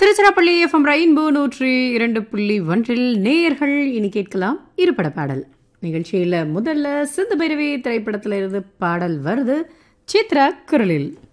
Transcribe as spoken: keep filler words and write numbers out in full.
Tiruchirappalli FM rainbow நூற்றி இரண்டு புள்ளி ஒன்றில் நேயர்கள் இனி கேட்கலாம் இருபட பாடல் நிகழ்ச்சியில் முதல்ல சிந்து பைரவி திரைப்படத்தில் இருந்து பாடல் வருது சித்ரா குரலில்.